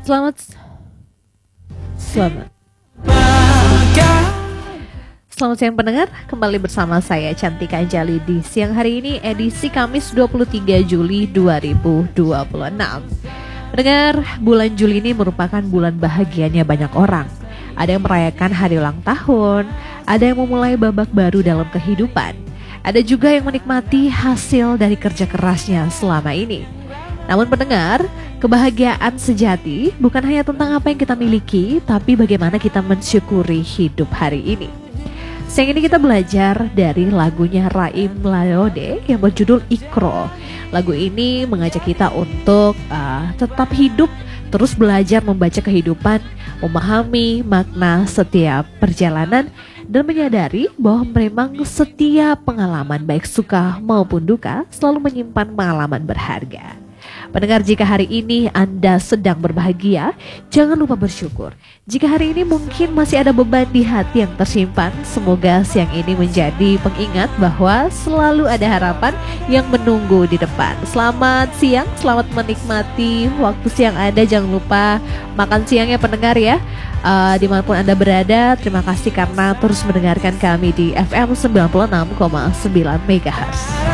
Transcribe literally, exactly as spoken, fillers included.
Selamat Selamat Selamat siang pendengar, kembali bersama saya Cantika Anjali di siang hari ini edisi Kamis dua puluh tiga Juli dua ribu dua puluh enam. Pendengar, bulan Juli ini merupakan bulan bahagianya banyak orang. Ada yang merayakan hari ulang tahun, ada yang memulai babak baru dalam kehidupan, ada juga yang menikmati hasil dari kerja kerasnya selama ini. Namun pendengar, kebahagiaan sejati bukan hanya tentang apa yang kita miliki, tapi bagaimana kita mensyukuri hidup hari ini. Siang ini kita belajar dari lagunya Raim Layode yang berjudul Ikro. Lagu ini mengajak kita untuk uh, tetap hidup, terus belajar membaca kehidupan, memahami makna setiap perjalanan, dan menyadari bahwa memang setiap pengalaman baik suka maupun duka selalu menyimpan pengalaman berharga. Pendengar, jika hari ini Anda sedang berbahagia, jangan lupa bersyukur. Jika hari ini mungkin masih ada beban di hati yang tersimpan, semoga siang ini menjadi pengingat bahwa selalu ada harapan yang menunggu di depan. Selamat siang, selamat menikmati waktu siang Anda. Jangan lupa makan siangnya pendengar ya. Uh, dimanapun Anda berada, terima kasih karena terus mendengarkan kami di F M sembilan puluh enam koma sembilan megahertz.